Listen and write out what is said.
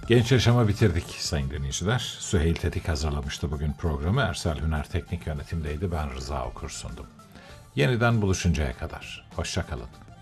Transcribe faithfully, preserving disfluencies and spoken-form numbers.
Genç Yaşam'ı bitirdik sayın dinleyiciler. Süheyl Tetik hazırlamıştı bugün programı. Ersel Hüner teknik yönetimdeydi. Ben Rıza Okur sundum. Yeniden buluşuncaya kadar. Hoşça kalın.